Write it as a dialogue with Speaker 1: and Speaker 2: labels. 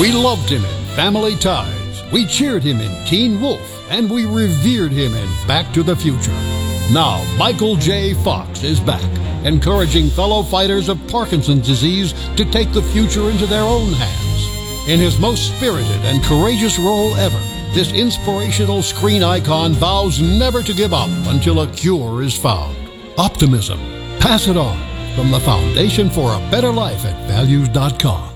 Speaker 1: We loved him in Family Ties, we cheered him in Teen Wolf, and we revered him in Back to the Future. Now, Michael J. Fox is back, encouraging fellow fighters of Parkinson's disease to take the future into their own hands. In his most spirited and courageous role ever, this inspirational screen icon vows never to give up until a cure is found. Optimism. Pass it on from the Foundation for a Better Life at Values.com.